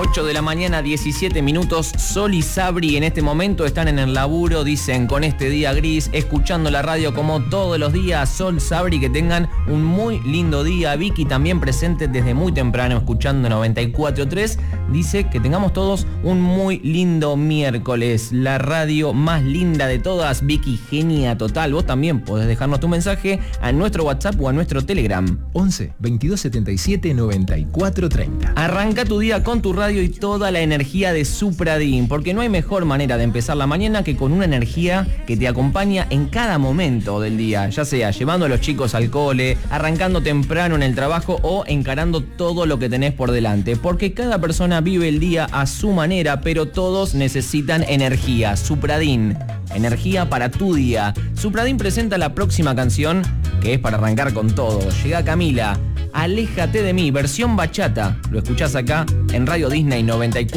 8 de la mañana, 17 minutos. Sol y Sabri en este momento están en el laburo, dicen, con este día gris, escuchando la radio como todos los días. Sol, Sabri, que tengan un muy lindo día. Vicky también presente desde muy temprano, escuchando 94.3. Dice que tengamos todos un muy lindo miércoles. La radio más linda de todas. Vicky, genia total. Vos también podés dejarnos tu mensaje a nuestro WhatsApp o a nuestro Telegram. 11 22 77 94 30. Arranca tu día con tu radio y toda la energía de Supradin, porque no hay mejor manera de empezar la mañana que con una energía que te acompaña en cada momento del día, ya sea llevando a los chicos al cole, arrancando temprano en el trabajo o encarando todo lo que tenés por delante, porque cada persona vive el día a su manera, pero todos necesitan energía. Supradin, energía para tu día. Supradin presenta la próxima canción, que es para arrancar con todo. Llega Camila, Aléjate de mí, versión bachata. Lo escuchás acá en Radio Disney 94.